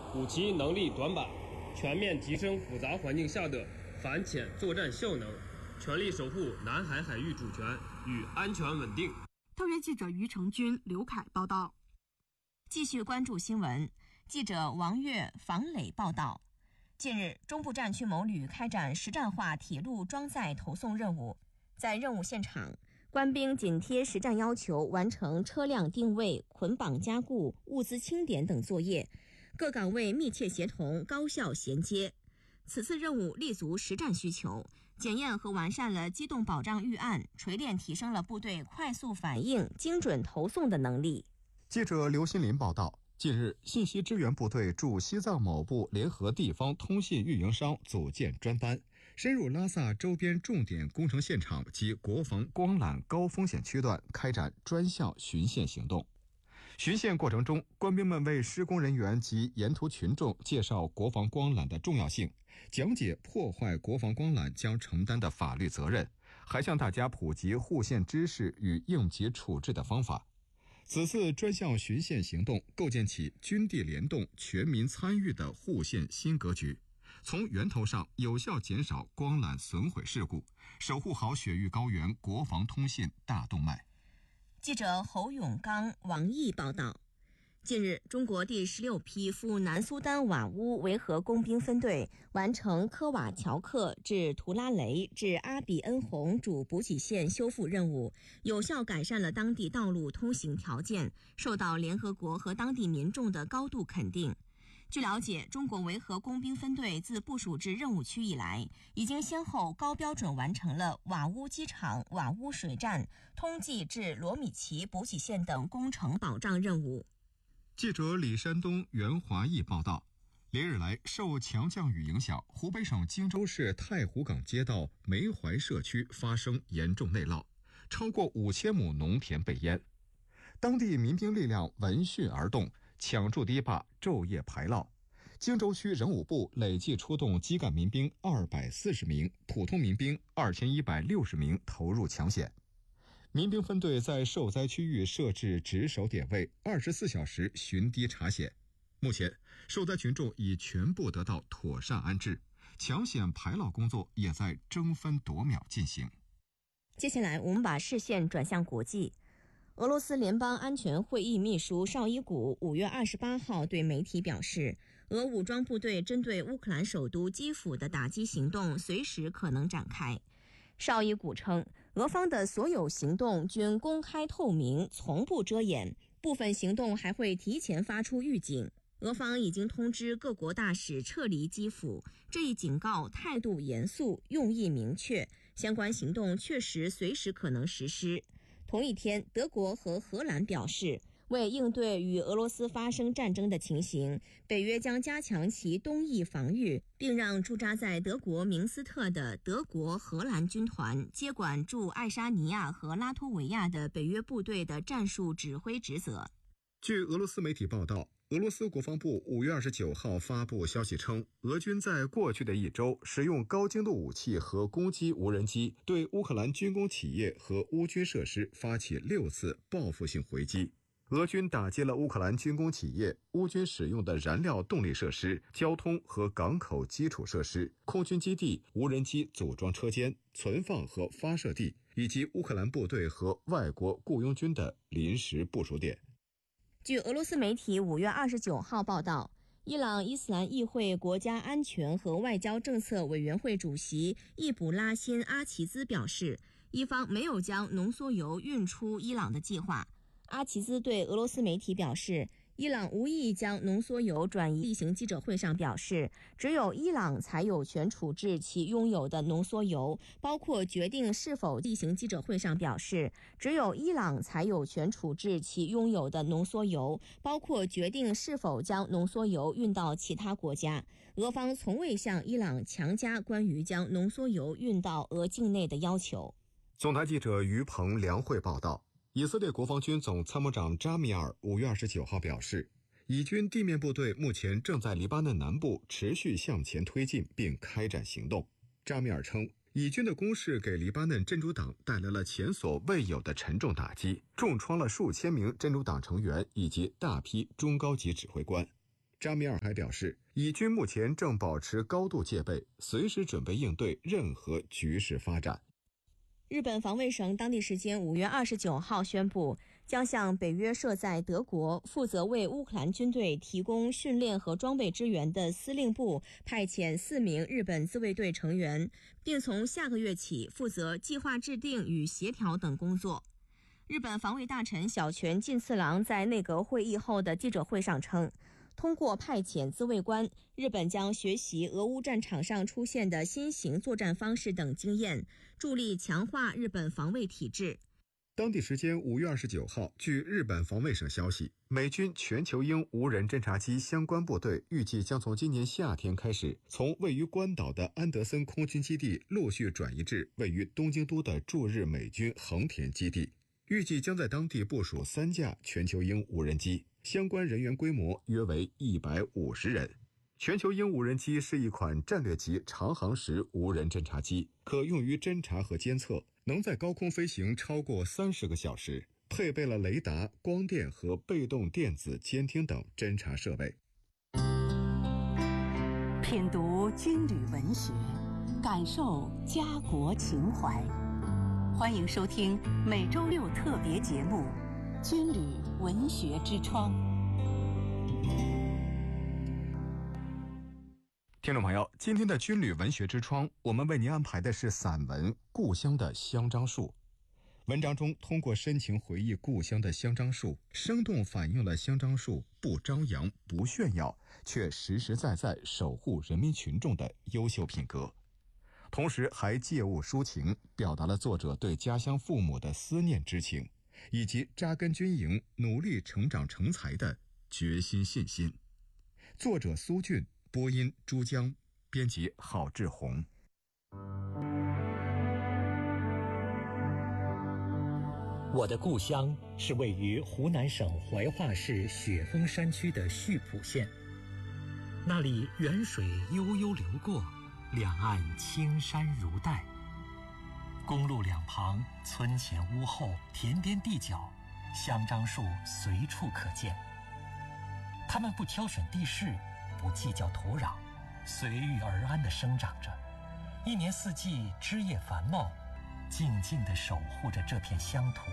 武器能力短板，全面提升复杂环境下的反潜作战效能，全力守护南海海域主权与安全稳定。 特约记者于成军、刘凯报道。 继续关注新闻，记者王悦、房磊报道。近日，中部战区某旅开展实战化铁路装载投送任务，在任务现场，官兵紧贴实战要求完成车辆定位、捆绑加固、物资清点等作业，各岗位密切协同，高效衔接。此次任务立足实战需求，检验和完善了机动保障预案，锤炼提升了部队快速反应、精准投送的能力。 记者刘新林报道，近日，信息支援部队驻西藏某部联合地方通信运营商组建专班，深入拉萨周边重点工程现场及国防光缆高风险区段开展专项巡线行动。巡线过程中，官兵们为施工人员及沿途群众介绍国防光缆的重要性，讲解破坏国防光缆将承担的法律责任，还向大家普及护线知识与应急处置的方法。此次专项巡线行动构建起军地联动、全民参与的护线新格局，从源头上有效减少光缆损毁事故，守护好雪域高原国防通信大动脉。 记者侯永刚、王毅报道。近日，中国第16批赴南苏丹瓦乌维和工兵分队完成科瓦乔克至图拉雷至阿比恩洪主补给线修复任务，有效改善了当地道路通行条件，受到联合国和当地民众的高度肯定。据了解，中国维和工兵分队自部署至任务区以来，已经先后高标准完成了瓦乌机场、瓦乌水站、通济至罗米奇补给线等工程保障任务。 记者李山东、袁华义报道，连日来受强降雨影响，湖北省荆州市太湖港街道梅怀社区发生严重内涝，超过5000亩农田被淹。当地民兵力量闻讯而动，抢筑堤坝，昼夜排涝。荆州区人武部累计出动基干民兵240名，普通民兵2160名投入抢险。民兵分队在受灾区域设置值守点位，24小时巡堤查险。目前，受灾群众已全部得到妥善安置，抢险排涝工作也在争分夺秒进行。 接下来，我们把视线转向国际。俄罗斯联邦安全会议秘书绍伊古5月28号对媒体表示，俄武装部队针对乌克兰首都基辅的打击行动随时可能展开。绍伊古称，俄方的所有行动均公开透明，从不遮掩，部分行动还会提前发出预警。俄方已经通知各国大使撤离基辅，这一警告态度严肃，用意明确，相关行动确实随时可能实施。同一天，德国和荷兰表示，为应对与俄罗斯发生战争的情形，北约将加强其东翼防御，并让驻扎在德国明斯特的德国、荷兰军团接管驻爱沙尼亚和拉脱维亚的北约部队的战术指挥职责。 据俄罗斯媒体报道，俄罗斯国防部5月29号发布消息称，俄军在过去的一周使用高精度武器和攻击无人机，对乌克兰军工企业和乌军设施发起6次报复性回击。俄军打击了乌克兰军工企业、乌军使用的燃料动力设施、交通和港口基础设施、空军基地、无人机组装车间、存放和发射地，以及乌克兰部队和外国雇佣军的临时部署点。 据俄罗斯媒体5月29号报道，伊朗伊斯兰议会国家安全和外交政策委员会主席易卜拉欣·阿齐兹表示，伊方没有将浓缩铀运出伊朗的计划。阿齐兹对俄罗斯媒体表示，伊朗无意将浓缩铀转移。例行记者会上表示，只有伊朗才有权处置其拥有的浓缩铀，包括决定是否例行记者会上表示，只有伊朗才有权处置其拥有的浓缩铀，包括决定是否将浓缩铀运到其他国家。俄方从未向伊朗强加关于将浓缩铀运到俄境内的要求。 总台记者于鹏、梁慧报道。以色列国防军总参谋长扎米尔5月29号表示，以军地面部队目前正在黎巴嫩南部持续向前推进并开展行动。扎米尔称，以军的攻势给黎巴嫩真主党带来了前所未有的沉重打击，重创了数千名真主党成员以及大批中高级指挥官。 扎米尔还表示，以军目前正保持高度戒备，随时准备应对任何局势发展。 日本防卫省当地时间5月29号宣布，将向北约设在德国、负责为乌克兰军队提供训练和装备支援的司令部派遣4名日本自卫队成员，并从下个月起负责计划制定与协调等工作。日本防卫大臣小泉进次郎在内阁会议后的记者会上称，通过派遣自卫官，日本将学习俄乌战场上出现的新型作战方式等经验，助力强化日本防卫体制。 当地时间5月29号，据日本防卫省消息，美军全球鹰无人侦察机相关部队预计将从今年夏天开始，从位于关岛的安德森空军基地陆续转移至位于东京都的驻日美军横田基地，预计将在当地部署3架全球鹰无人机，相关人员规模约为150人。全球鹰无人机是一款战略级长航时无人侦察机，可用于侦察和监测，能在高空飞行超过30个小时，配备了雷达、光电和被动电子监听等侦察设备。 品读军旅文学，感受家国情怀。欢迎收听每周6特别节目《军旅文学之窗》。 听众朋友，今天的军旅文学之窗，我们为您安排的是散文《故乡的香樟树》。文章中通过深情回忆故乡的香樟树，生动反映了香樟树不张扬、不炫耀，却实实在在守护人民群众的优秀品格。同时还借物抒情，表达了作者对家乡父母的思念之情，以及扎根军营、努力成长成才的决心信心。作者苏俊，播音珠江，编辑郝志红。 我的故乡是位于湖南省怀化市雪峰山区的溆浦县，那里沅水悠悠流过，两岸青山如黛。公路两旁，村前屋后，田边地角，香樟树随处可见。它们不挑选地势，不计较土壤，随遇而安地生长着，一年四季枝叶繁茂，静静地守护着这片乡土。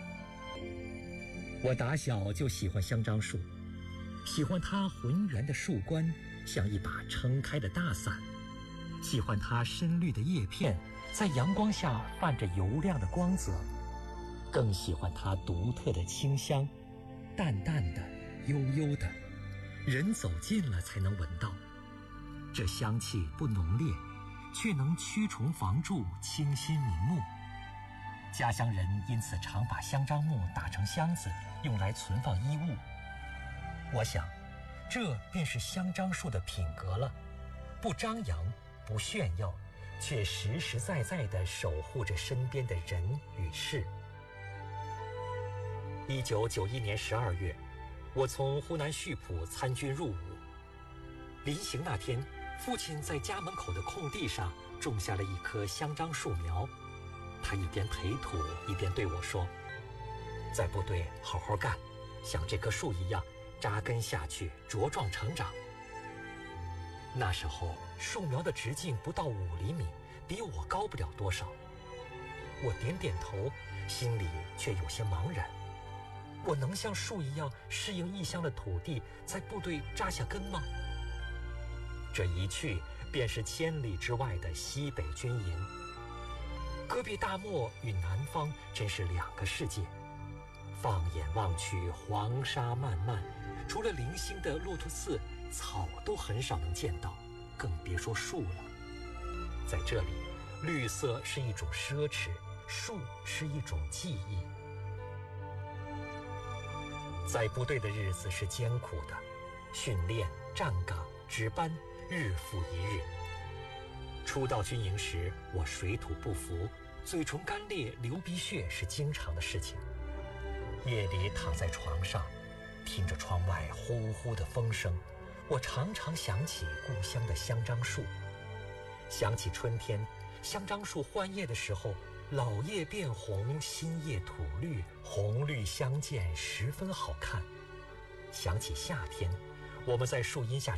我打小就喜欢香樟树，喜欢它浑圆的树冠像一把撑开的大伞，喜欢它深绿的叶片在阳光下泛着油亮的光泽，更喜欢它独特的清香，淡淡的，悠悠的，人走近了才能闻到。这香气不浓烈，却能驱虫防蛀，清新明目。家乡人因此常把香樟木打成箱子，用来存放衣物。我想，这便是香樟树的品格了，不张扬，不炫耀，却实实在在地守护着身边的人与事。1991年12月，我从湖南溆浦参军入伍。临行那天，父亲在家门口的空地上种下了一棵香樟树苗，他一边培土一边对我说：“在部队好好干，像这棵树一样扎根下去，茁壮成长。”那时候树苗的直径不到5厘米，比我高不了多少。我点点头，心里却有些茫然。我能像树一样适应异乡的土地，在部队扎下根吗？这一去便是千里之外的西北军营。戈壁大漠与南方真是两个世界。放眼望去，黄沙漫漫，除了零星的骆驼刺，草都很少能见到，更别说树了。在这里，绿色是一种奢侈，树是一种记忆。在部队的日子是艰苦的，训练、站岗、值班，日复一日。初到军营时，我水土不服，嘴唇干裂、流鼻血是经常的事情。夜里躺在床上，听着窗外呼呼的风声，我常常想起故乡的香樟树，想起春天香樟树换叶的时候，老叶变红，新叶吐绿，红绿相间，十分好看。想起夏天， 我们在树荫下